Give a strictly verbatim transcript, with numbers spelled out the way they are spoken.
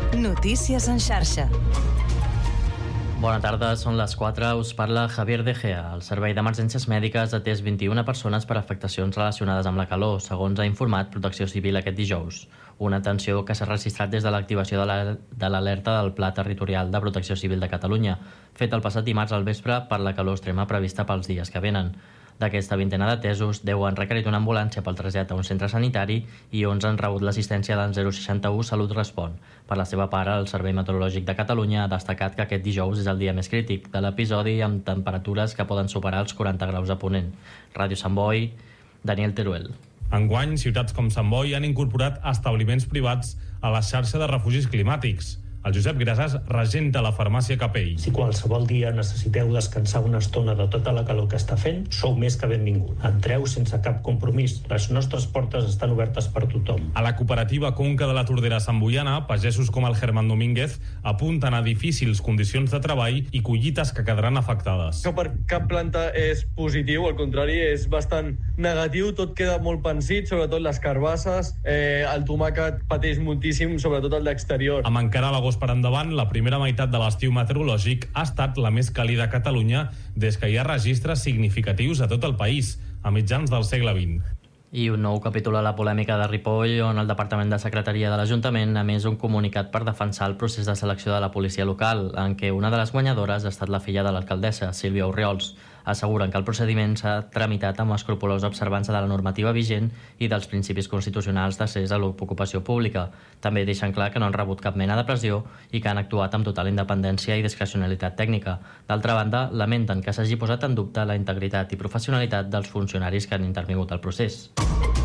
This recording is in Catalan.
Notícies en xarxa. Bona tarda, són les quatre, us parla Javier De Gea. El Servei d'Emergències Mèdiques ha atès vint-i-una persones per afectacions relacionades amb la calor, segons ha informat Protecció Civil aquest dijous. Una atenció que s'ha registrat des de l'activació de l'alerta del Pla Territorial de Protecció Civil de Catalunya, fet el passat dimarts al vespre per la calor extrema prevista pels dies que venen. D'aquesta vintena d'atesos, deu han requerit una ambulància pel trasllat a un centre sanitari i onze han rebut l'assistència del zero seixanta u Salut Respon. Per la seva part, el Servei Meteorològic de Catalunya ha destacat que aquest dijous és el dia més crític de l'episodi, amb temperatures que poden superar els quaranta graus a Ponent. Ràdio Sant Boi, Daniel Teruel. Enguany, ciutats com Sant Boi han incorporat establiments privats a la xarxa de refugis climàtics. El Josep Grasàs regenta la farmàcia Capell. Si qualsevol dia necessiteu descansar una estona de tota la calor que està fent, sou més que benvingut. Entreu sense cap compromís. Les nostres portes estan obertes per tothom. A la cooperativa Conca de la Tordera Santboiana, pagesos com el Germán Domínguez apunten a difícils condicions de treball i collites que quedaran afectades. Això per cap planta és positiu, al contrari, és bastant negatiu. Tot queda molt pensit, sobretot les carbasses. Eh, el tomàquet pateix moltíssim, sobretot el d'exterior. Amb encara l'agost per endavant, la primera meitat de l'estiu meteorològic ha estat la més càlida a Catalunya des que hi ha registres significatius a tot el país, a mitjans del segle vint. I un nou capítol a la polèmica de Ripoll, on el Departament de Secretaria de l'Ajuntament ha emès un comunicat per defensar el procés de selecció de la policia local, en què una de les guanyadores ha estat la filla de l'alcaldessa, Sílvia Orriols. Asseguren que el procediment s'ha tramitat amb escrupulosa observança de la normativa vigent i dels principis constitucionals d'accés a l'ocupació pública. També deixen clar que no han rebut cap mena de pressió i que han actuat amb total independència i discrecionalitat tècnica. D'altra banda, lamenten que s'hagi posat en dubte la integritat i professionalitat dels funcionaris que han intervingut al procés.